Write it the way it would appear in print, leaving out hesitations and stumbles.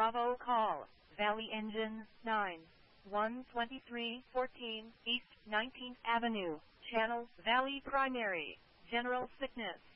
Bravo call, Valley Engine 9, 12314 East 19th Avenue, Channel Valley Primary, General Sickness.